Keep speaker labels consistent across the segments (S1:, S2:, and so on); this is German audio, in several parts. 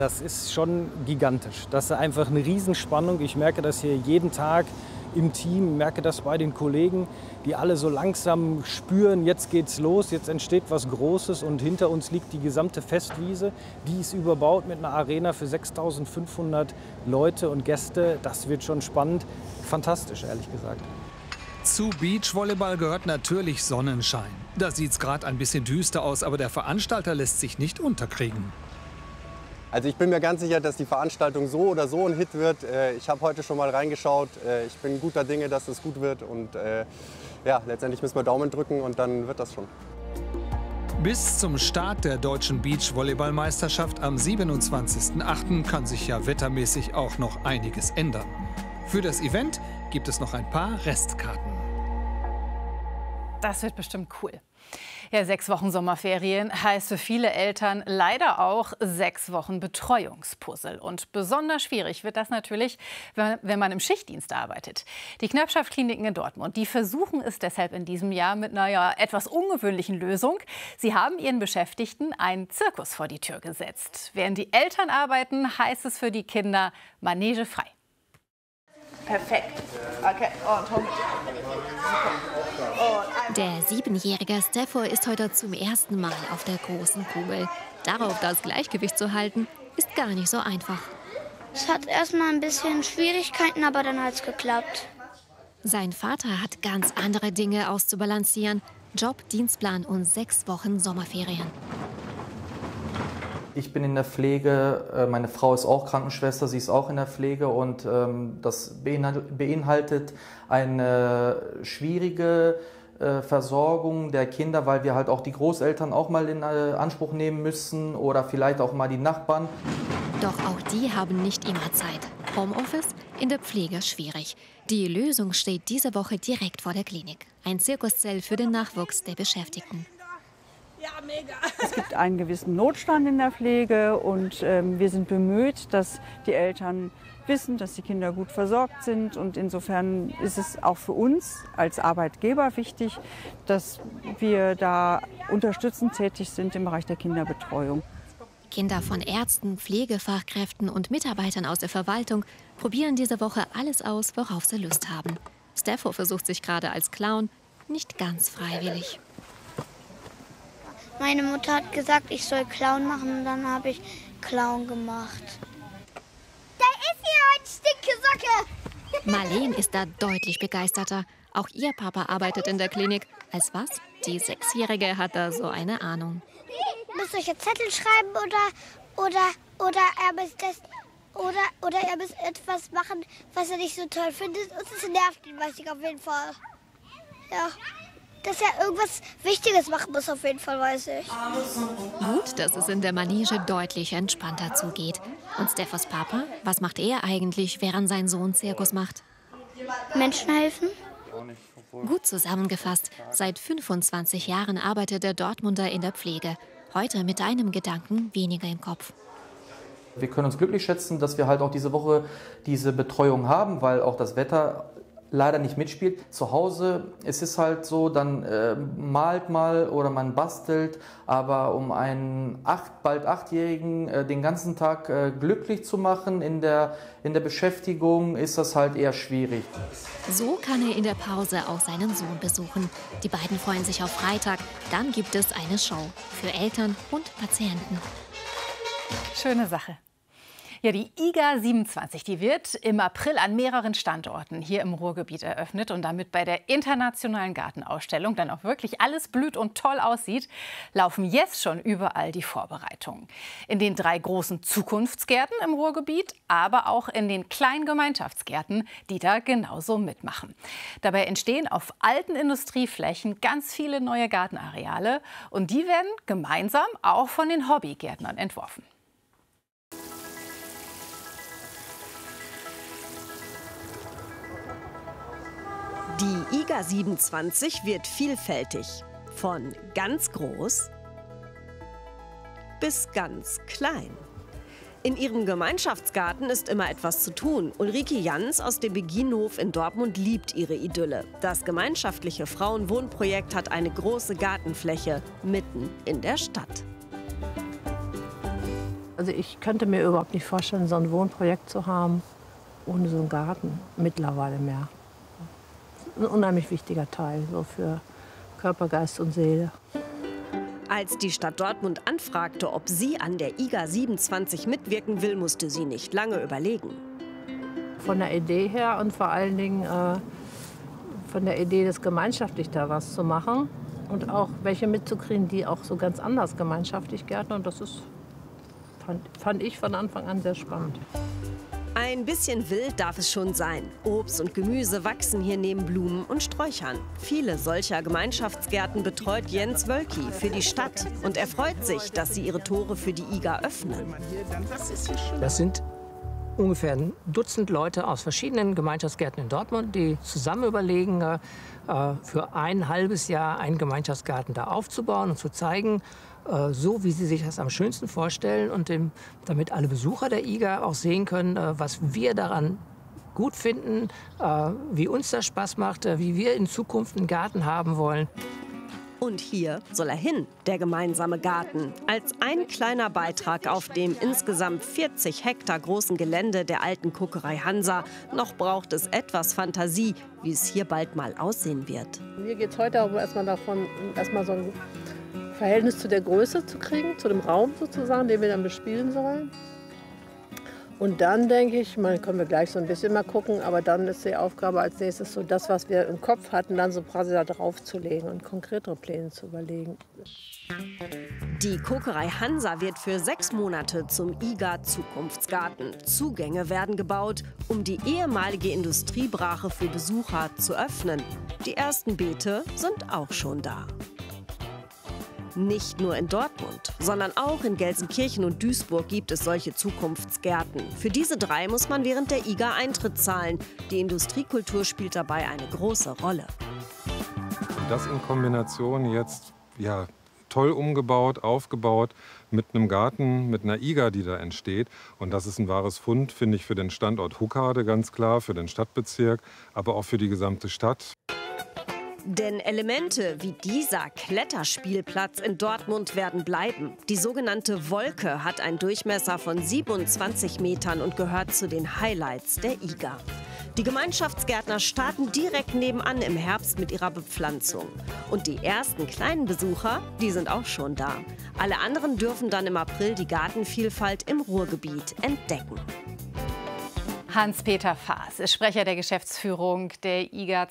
S1: Das ist schon gigantisch. Das ist einfach eine Riesenspannung. Ich merke das hier jeden Tag im Team, merke das bei den Kollegen, die alle so langsam spüren, jetzt geht's los, jetzt entsteht was Großes und hinter uns liegt die gesamte Festwiese. Die ist überbaut mit einer Arena für 6.500 Leute und Gäste. Das wird schon spannend, fantastisch, ehrlich gesagt.
S2: Zu Beachvolleyball gehört natürlich Sonnenschein. Da sieht's gerade ein bisschen düster aus, aber der Veranstalter lässt sich nicht unterkriegen.
S3: Also ich bin mir ganz sicher, dass die Veranstaltung so oder so ein Hit wird. Ich habe heute schon mal reingeschaut. Ich bin guter Dinge, dass es gut wird. Und ja, letztendlich müssen wir Daumen drücken und dann wird das schon.
S2: Bis zum Start der deutschen Beachvolleyballmeisterschaft am 27.08. kann sich ja wettermäßig auch noch einiges ändern. Für das Event gibt es noch ein paar Restkarten.
S4: Das wird bestimmt cool. Ja, 6 Wochen Sommerferien heißt für viele Eltern leider auch 6 Wochen Betreuungspuzzle. Und besonders schwierig wird das natürlich, wenn man im Schichtdienst arbeitet. Die Knappschaft-Kliniken in Dortmund, die versuchen es deshalb in diesem Jahr mit einer etwas ungewöhnlichen Lösung. Sie haben ihren Beschäftigten einen Zirkus vor die Tür gesetzt. Während die Eltern arbeiten, heißt es für die Kinder Manege frei.
S5: Perfekt. Okay. Und Tom.
S6: Der 7-jährige Steffo ist heute zum ersten Mal auf der großen Kugel. Darauf das Gleichgewicht zu halten, ist gar nicht so einfach.
S7: Es hat erstmal ein bisschen Schwierigkeiten, aber dann hat es geklappt.
S6: Sein Vater hat ganz andere Dinge auszubalancieren. Job, Dienstplan und 6 Wochen Sommerferien.
S8: Ich bin in der Pflege, meine Frau ist auch Krankenschwester, sie ist auch in der Pflege und das beinhaltet eine schwierige Versorgung der Kinder, weil wir halt auch die Großeltern auch mal in Anspruch nehmen müssen oder vielleicht auch mal die Nachbarn.
S6: Doch auch die haben nicht immer Zeit. Homeoffice in der Pflege schwierig. Die Lösung steht diese Woche direkt vor der Klinik. Ein Zirkuszelt für den Nachwuchs der Beschäftigten.
S5: Ja, mega.
S9: Es gibt einen gewissen Notstand in der Pflege und wir sind bemüht, dass die Eltern wissen, dass die Kinder gut versorgt sind. Und insofern ist es auch für uns als Arbeitgeber wichtig, dass wir da unterstützend tätig sind im Bereich der Kinderbetreuung.
S6: Kinder von Ärzten, Pflegefachkräften und Mitarbeitern aus der Verwaltung probieren diese Woche alles aus, worauf sie Lust haben. Steffo versucht sich gerade als Clown, nicht ganz freiwillig.
S7: Meine Mutter hat gesagt, ich soll Clown machen und dann habe ich Clown gemacht. Da ist hier ein Stinke Socke!
S6: Marleen ist da deutlich begeisterter. Auch ihr Papa arbeitet in der Klinik. Als was? Die 6-Jährige hat da so eine Ahnung.
S7: Müsst ihr Zettel schreiben oder er muss etwas machen, was er nicht so toll findet. Und es nervt ihn, weiß ich auf jeden Fall. Ja. Dass er irgendwas Wichtiges machen muss, auf jeden Fall, weiß ich.
S6: Gut, dass es in der Manege deutlich entspannter zugeht. Und Steffos Papa, was macht er eigentlich, während sein Sohn Zirkus macht?
S7: Menschen helfen.
S6: Gut zusammengefasst. Seit 25 Jahren arbeitet der Dortmunder in der Pflege. Heute mit einem Gedanken weniger im Kopf.
S8: Wir können uns glücklich schätzen, dass wir halt auch diese Woche diese Betreuung haben, weil auch das Wetter leider nicht mitspielt. Zu Hause ist es halt so, dann malt mal oder man bastelt, aber um einen bald 8-Jährigen den ganzen Tag glücklich zu machen in der Beschäftigung, ist das halt eher schwierig.
S6: So kann er in der Pause auch seinen Sohn besuchen. Die beiden freuen sich auf Freitag. Dann gibt es eine Show für Eltern und Patienten.
S4: Schöne Sache. Ja, die IGA 27, die wird im April an mehreren Standorten hier im Ruhrgebiet eröffnet. Und damit bei der internationalen Gartenausstellung dann auch wirklich alles blüht und toll aussieht, laufen jetzt schon überall die Vorbereitungen. In den 3 großen Zukunftsgärten im Ruhrgebiet, aber auch in den kleinen Gemeinschaftsgärten, die da genauso mitmachen. Dabei entstehen auf alten Industrieflächen ganz viele neue Gartenareale. Und die werden gemeinsam auch von den Hobbygärtnern entworfen.
S10: Die IGA 27 wird vielfältig. Von ganz groß bis ganz klein. In ihrem Gemeinschaftsgarten ist immer etwas zu tun. Ulrike Jans aus dem Beginhof in Dortmund liebt ihre Idylle. Das gemeinschaftliche Frauenwohnprojekt hat eine große Gartenfläche mitten in der Stadt.
S11: Also ich könnte mir überhaupt nicht vorstellen, so ein Wohnprojekt zu haben, ohne so einen Garten mittlerweile mehr. Ein unheimlich wichtiger Teil, so für Körper, Geist und Seele.
S10: Als die Stadt Dortmund anfragte, ob sie an der IGA 27 mitwirken will, musste sie nicht lange überlegen.
S11: Von der Idee her und vor allen Dingen von der Idee, das gemeinschaftlich da was zu machen und auch welche mitzukriegen, die auch so ganz anders gemeinschaftlich gärtnern. Und das ist, fand ich von Anfang an sehr spannend.
S10: Ein bisschen wild darf es schon sein. Obst und Gemüse wachsen hier neben Blumen und Sträuchern. Viele solcher Gemeinschaftsgärten betreut Jens Wölki für die Stadt. Und er freut sich, dass sie ihre Tore für die IGA öffnen.
S12: Das sind ungefähr ein Dutzend Leute aus verschiedenen Gemeinschaftsgärten in Dortmund, die zusammen überlegen, für ein halbes Jahr einen Gemeinschaftsgarten da aufzubauen und zu zeigen, so wie sie sich das am schönsten vorstellen und damit alle Besucher der IGA auch sehen können, was wir daran gut finden, wie uns das Spaß macht, wie wir in Zukunft einen Garten haben wollen.
S10: Und hier soll er hin, der gemeinsame Garten. Als ein kleiner Beitrag auf dem insgesamt 40 Hektar großen Gelände der alten Kokerei Hansa. Noch braucht es etwas Fantasie, wie es hier bald mal aussehen wird.
S11: Mir geht es heute auch erstmal davon, erstmal so ein Verhältnis zu der Größe zu kriegen, zu dem Raum sozusagen, den wir dann bespielen sollen. Und dann denke ich, man können wir gleich so ein bisschen mal gucken, aber dann ist die Aufgabe als nächstes so das, was wir im Kopf hatten, dann so quasi da drauf zu legen und konkretere Pläne zu überlegen.
S10: Die Kokerei Hansa wird für 6 Monate zum IGA Zukunftsgarten. Zugänge werden gebaut, um die ehemalige Industriebrache für Besucher zu öffnen. Die ersten Beete sind auch schon da. Nicht nur in Dortmund, sondern auch in Gelsenkirchen und Duisburg gibt es solche Zukunftsgärten. Für diese 3 muss man während der IGA Eintritt zahlen. Die Industriekultur spielt dabei eine große Rolle.
S13: Das in Kombination jetzt toll umgebaut, aufgebaut mit einem Garten, mit einer IGA, die da entsteht. Und das ist ein wahres Fund, finde ich, für den Standort Huckade ganz klar, für den Stadtbezirk, aber auch für die gesamte Stadt.
S10: Denn Elemente wie dieser Kletterspielplatz in Dortmund werden bleiben. Die sogenannte Wolke hat einen Durchmesser von 27 Metern und gehört zu den Highlights der IGA. Die Gemeinschaftsgärtner starten direkt nebenan im Herbst mit ihrer Bepflanzung. Und die ersten kleinen Besucher, die sind auch schon da. Alle anderen dürfen dann im April die Gartenvielfalt im Ruhrgebiet entdecken.
S4: Hans-Peter Faas ist Sprecher der Geschäftsführung der IGA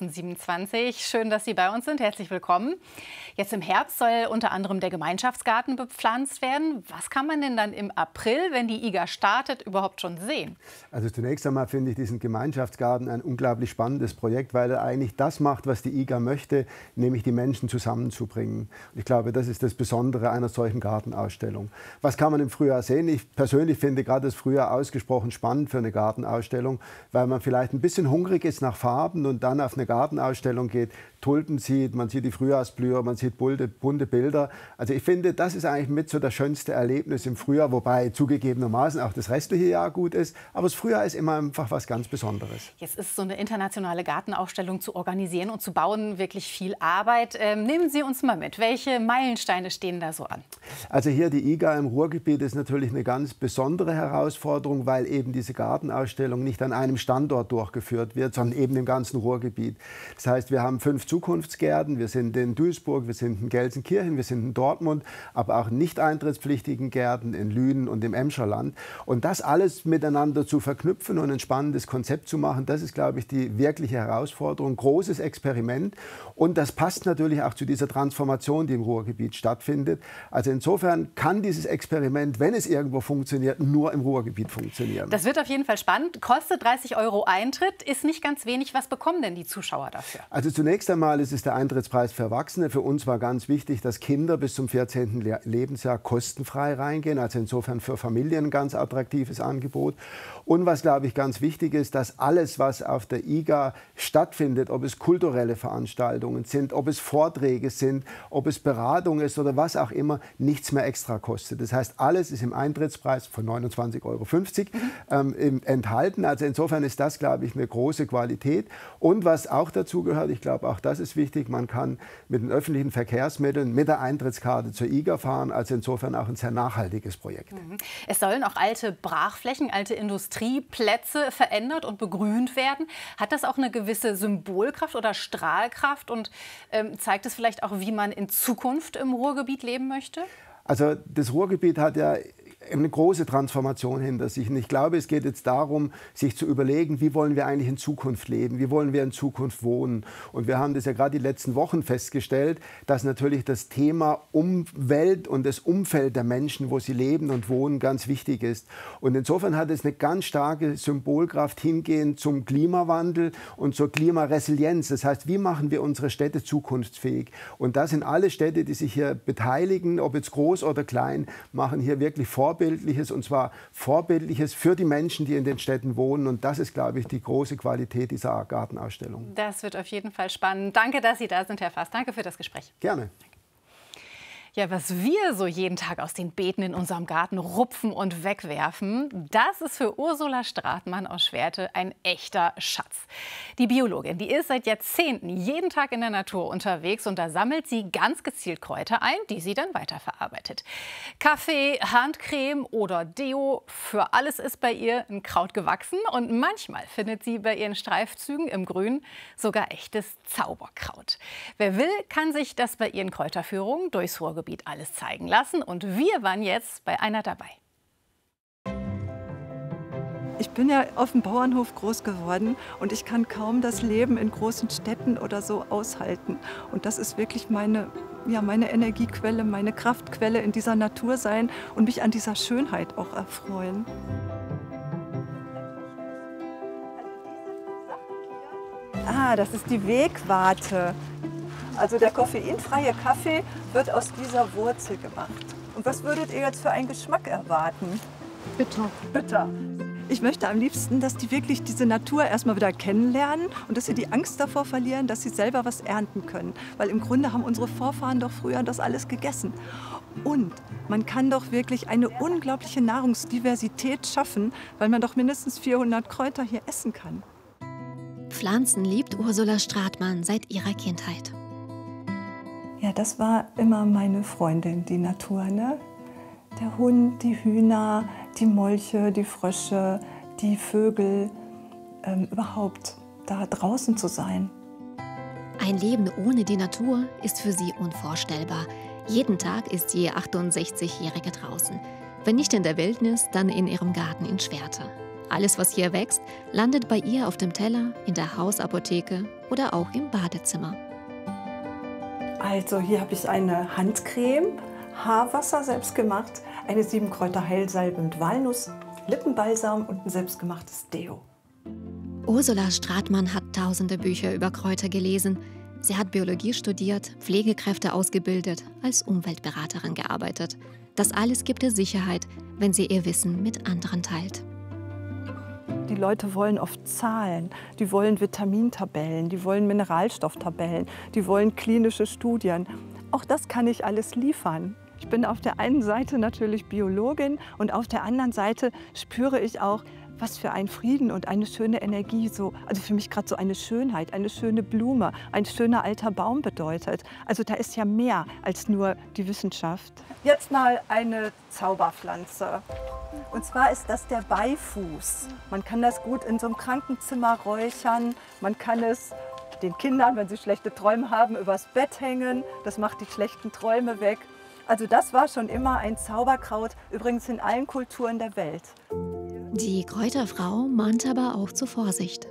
S4: 2027. Schön, dass Sie bei uns sind. Herzlich willkommen. Jetzt im Herbst soll unter anderem der Gemeinschaftsgarten bepflanzt werden. Was kann man denn dann im April, wenn die IGA startet, überhaupt schon sehen?
S14: Also zunächst einmal finde ich diesen Gemeinschaftsgarten ein unglaublich spannendes Projekt, weil er eigentlich das macht, was die IGA möchte, nämlich die Menschen zusammenzubringen. Und ich glaube, das ist das Besondere einer solchen Gartenausstellung. Was kann man im Frühjahr sehen? Ich persönlich finde gerade das Frühjahr ausgesprochen spannend für eine Gartenausstellung, weil man vielleicht ein bisschen hungrig ist nach Farben und dann auf eine Gartenausstellung geht, Tulpen sieht, man sieht die Frühjahrsblüher, man sieht bunte Bilder. Also ich finde, das ist eigentlich mit so das schönste Erlebnis im Frühjahr, wobei zugegebenermaßen auch das restliche Jahr gut ist. Aber das Frühjahr ist immer einfach was ganz Besonderes.
S4: Jetzt ist so eine internationale Gartenausstellung zu organisieren und zu bauen wirklich viel Arbeit. Nehmen Sie uns mal mit. Welche Meilensteine stehen da so an?
S14: Also hier die IGA im Ruhrgebiet ist natürlich eine ganz besondere Herausforderung, weil eben diese Gartenausstellung nicht an einem Standort durchgeführt wird, sondern eben im ganzen Ruhrgebiet. Das heißt, wir haben 5 Zukunftsgärten. Wir sind in Duisburg, wir sind in Gelsenkirchen, wir sind in Dortmund, aber auch nicht eintrittspflichtigen Gärten in Lünen und im Emscherland. Und das alles miteinander zu verknüpfen und ein spannendes Konzept zu machen, das ist, glaube ich, die wirkliche Herausforderung. Großes Experiment. Und das passt natürlich auch zu dieser Transformation, die im Ruhrgebiet stattfindet. Also insofern kann dieses Experiment, wenn es irgendwo funktioniert, nur im Ruhrgebiet funktionieren.
S4: Das wird auf jeden Fall spannend. Kostet 30 € Eintritt, ist nicht ganz wenig. Was bekommen denn die Zuschauer dafür?
S14: Also zunächst einmal ist es der Eintrittspreis für Erwachsene. Für uns war ganz wichtig, dass Kinder bis zum 14. Lebensjahr kostenfrei reingehen. Also insofern für Familien ein ganz attraktives Angebot. Und was, glaube ich, ganz wichtig ist, dass alles, was auf der IGA stattfindet, ob es kulturelle Veranstaltungen sind, ob es Vorträge sind, ob es Beratung ist oder was auch immer, nichts mehr extra kostet. Das heißt, alles ist im Eintrittspreis von 29,50 € enthalten. Also insofern ist das, glaube ich, eine große Qualität. Und was auch dazu gehört, ich glaube, auch das ist wichtig, man kann mit den öffentlichen Verkehrsmitteln mit der Eintrittskarte zur IGA fahren. Also insofern auch ein sehr nachhaltiges Projekt.
S4: Es sollen auch alte Brachflächen, alte Industrieplätze verändert und begrünt werden. Hat das auch eine gewisse Symbolkraft oder Strahlkraft und zeigt es vielleicht auch, wie man in Zukunft im Ruhrgebiet leben möchte?
S14: Also das Ruhrgebiet hat ja eine große Transformation hinter sich. Und ich glaube, es geht jetzt darum, sich zu überlegen, wie wollen wir eigentlich in Zukunft leben, wie wollen wir in Zukunft wohnen. Und wir haben das ja gerade die letzten Wochen festgestellt, dass natürlich das Thema Umwelt und das Umfeld der Menschen, wo sie leben und wohnen, ganz wichtig ist. Und insofern hat es eine ganz starke Symbolkraft hingehend zum Klimawandel und zur Klimaresilienz. Das heißt, wie machen wir unsere Städte zukunftsfähig? Und das sind alle Städte, die sich hier beteiligen, ob jetzt groß oder klein, machen hier wirklich Vorbildliches, und zwar Vorbildliches für die Menschen, die in den Städten wohnen. Und das ist, glaube ich, die große Qualität dieser Gartenausstellung.
S4: Das wird auf jeden Fall spannend. Danke, dass Sie da sind, Herr Fass. Danke für das Gespräch.
S14: Gerne.
S4: Ja, was wir so jeden Tag aus den Beeten in unserem Garten rupfen und wegwerfen, das ist für Ursula Stratmann aus Schwerte ein echter Schatz. Die Biologin, die ist seit Jahrzehnten jeden Tag in der Natur unterwegs und da sammelt sie ganz gezielt Kräuter ein, die sie dann weiterverarbeitet. Kaffee, Handcreme oder Deo, für alles ist bei ihr ein Kraut gewachsen und manchmal findet sie bei ihren Streifzügen im Grün sogar echtes Zauberkraut. Wer will, kann sich das bei ihren Kräuterführungen durchs Ruhrgebiet alles zeigen lassen und wir waren jetzt bei einer dabei.
S9: Ich bin ja auf dem Bauernhof groß geworden und ich kann kaum das Leben in großen Städten oder so aushalten. Und das ist wirklich meine Energiequelle, meine Kraftquelle in dieser Natur sein und mich an dieser Schönheit auch erfreuen. Ah, das ist die Wegwarte. Also der koffeinfreie Kaffee wird aus dieser Wurzel gemacht. Und was würdet ihr jetzt für einen Geschmack erwarten? Bitter. Bitter. Ich möchte am liebsten, dass die wirklich diese Natur erstmal wieder kennenlernen und dass sie die Angst davor verlieren, dass sie selber was ernten können. Weil im Grunde haben unsere Vorfahren doch früher das alles gegessen. Und man kann doch wirklich eine unglaubliche Nahrungsdiversität schaffen, weil man doch mindestens 400 Kräuter hier essen kann.
S6: Pflanzen liebt Ursula Stratmann seit ihrer Kindheit.
S9: Ja, das war immer meine Freundin, die Natur, ne? Der Hund, die Hühner, die Molche, die Frösche, die Vögel, überhaupt da draußen zu sein.
S6: Ein Leben ohne die Natur ist für sie unvorstellbar. Jeden Tag ist die 68-Jährige draußen. Wenn nicht in der Wildnis, dann in ihrem Garten in Schwerte. Alles, was hier wächst, landet bei ihr auf dem Teller, in der Hausapotheke oder auch im Badezimmer.
S9: Also hier habe ich eine Handcreme, Haarwasser selbst gemacht, eine 7-Kräuter-Heilsalbe mit Walnuss, Lippenbalsam und ein selbstgemachtes Deo.
S6: Ursula Stratmann hat tausende Bücher über Kräuter gelesen. Sie hat Biologie studiert, Pflegekräfte ausgebildet, als Umweltberaterin gearbeitet. Das alles gibt ihr Sicherheit, wenn sie ihr Wissen mit anderen teilt.
S9: Die Leute wollen oft Zahlen, die wollen Vitamintabellen, die wollen Mineralstofftabellen, die wollen klinische Studien. Auch das kann ich alles liefern. Ich bin auf der einen Seite natürlich Biologin und auf der anderen Seite spüre ich auch, was für ein Frieden und eine schöne Energie, also für mich gerade so eine Schönheit, eine schöne Blume, ein schöner alter Baum bedeutet. Also da ist ja mehr als nur die Wissenschaft. Jetzt mal eine Zauberpflanze. Und zwar ist das der Beifuß. Man kann das gut in so einem Krankenzimmer räuchern. Man kann es den Kindern, wenn sie schlechte Träume haben, übers Bett hängen. Das macht die schlechten Träume weg. Also das war schon immer ein Zauberkraut, übrigens in allen Kulturen der Welt.
S6: Die Kräuterfrau mahnt aber auch zur Vorsicht.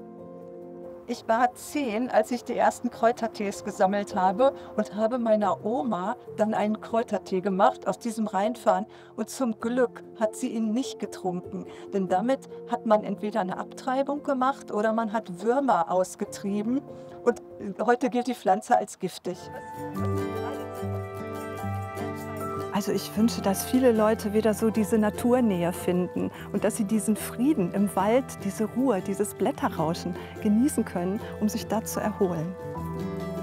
S9: Ich war 10, als ich die ersten Kräutertees gesammelt habe und habe meiner Oma dann einen Kräutertee gemacht aus diesem Rheinfahren. Und zum Glück hat sie ihn nicht getrunken, denn damit hat man entweder eine Abtreibung gemacht oder man hat Würmer ausgetrieben. Und heute gilt die Pflanze als giftig. Also ich wünsche, dass viele Leute wieder so diese Naturnähe finden und dass sie diesen Frieden im Wald, diese Ruhe, dieses Blätterrauschen genießen können, um sich da zu erholen.